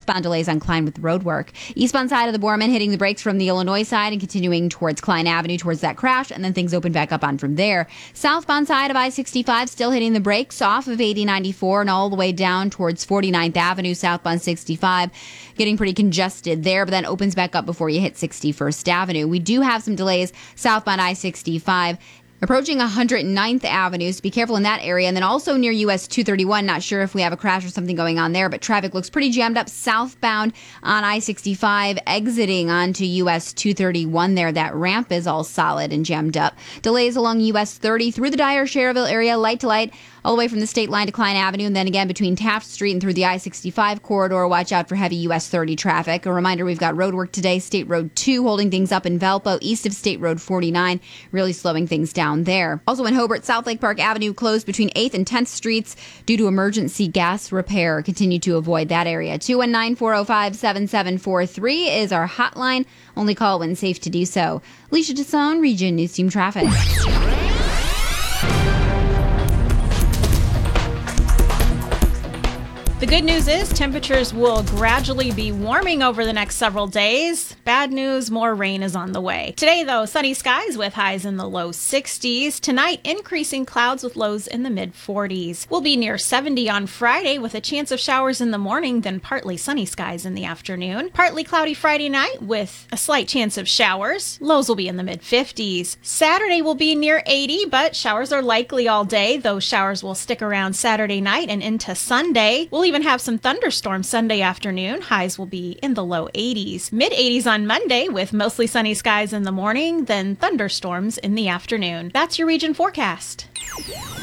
Northbound delays on Klein with road work. Eastbound side of the Borman hitting the brakes from the Illinois side and continuing towards Klein Avenue towards that crash, and then things open back up on from there. Southbound side of I-65 still hitting the brakes off of 8094 and all the way down towards 49th Avenue, southbound 65. Getting pretty congested there, but then opens back up before you hit 61st Avenue. We do have some delays southbound I-65. Approaching 109th Avenue, so be careful in that area. And then also near US 231, not sure if we have a crash or something going on there, but traffic looks pretty jammed up southbound on I-65, exiting onto US 231 there. That ramp is all solid and jammed up. Delays along US 30 through the Dyer-Schererville area, light to light, all the way from the state line to Klein Avenue, and then again between Taft Street and through the I-65 corridor. Watch out for heavy US 30 traffic. A reminder, we've got road work today. State Road 2 holding things up in Valpo, east of State Road 49, really slowing things down there. Also in Hobart, South Lake Park Avenue closed between 8th and 10th Streets due to emergency gas repair. Continue to avoid that area. 219-405-7743 is our hotline. Only call when safe to do so. Alicia Tassone, Region News Team Traffic. The good news is temperatures will gradually be warming over the next several days. Bad news, more rain is on the way. Today, though, sunny skies with highs in the low 60s. Tonight, increasing clouds with lows in the mid-40s. We'll be near 70 on Friday with a chance of showers in the morning, then partly sunny skies in the afternoon. Partly cloudy Friday night with a slight chance of showers. Lows will be in the mid-50s. Saturday will be near 80, but showers are likely all day. Those showers will stick around Saturday night and into Sunday. We'll even have some thunderstorms Sunday afternoon. Highs will be in the low 80s. Mid-80s on Monday with mostly sunny skies in the morning, then thunderstorms in the afternoon. That's your region forecast.